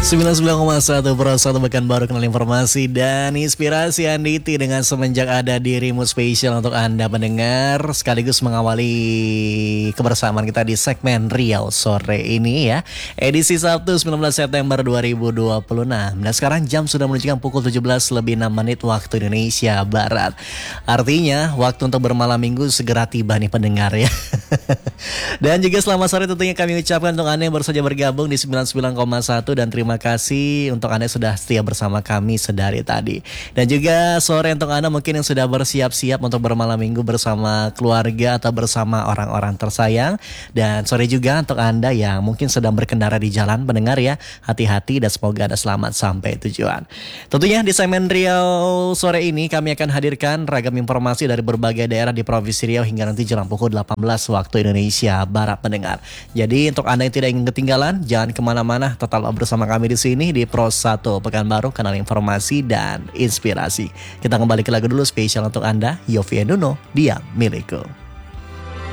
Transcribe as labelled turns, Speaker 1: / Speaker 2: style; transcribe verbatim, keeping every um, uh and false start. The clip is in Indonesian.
Speaker 1: sembilan puluh sembilan koma satu Pro satu Pekan Baru, kenal informasi dan inspirasi Anditi dengan semenjak ada dirimu spesial untuk Anda pendengar, sekaligus mengawali kebersamaan kita di segmen Riau sore ini ya. Edisi Sabtu sembilan belas September dua ribu dua puluh enam. Dan sekarang jam sudah menunjukkan pukul tujuh belas lebih enam menit waktu Indonesia Barat. Artinya waktu untuk bermalam minggu segera tiba nih pendengar ya. Dan juga selamat sore tentunya kami ucapkan untuk Anda yang baru saja bergabung di sembilan puluh sembilan koma satu, dan terima kasih untuk Anda yang sudah setia bersama kami sedari tadi. Dan juga sore untuk Anda mungkin yang sudah bersiap-siap untuk bermalam minggu bersama keluarga atau bersama orang-orang tersayang. Dan sore juga untuk Anda yang mungkin sedang berkendara di jalan pendengar ya, hati-hati dan semoga Anda selamat sampai tujuan. Tentunya di segmen Riau sore ini kami akan hadirkan ragam informasi dari berbagai daerah di Provinsi Riau hingga nanti jelang pukul delapan belas waktu Indonesia Barat pendengar. Jadi untuk Anda yang tidak ingin ketinggalan, jangan kemana-mana, tetaplah bersama kami di sini di Pro satu Pekanbaru, kanal informasi dan inspirasi. Kita kembali ke lagu dulu spesial untuk Anda, Yovie and Nuno, Dia Milikku.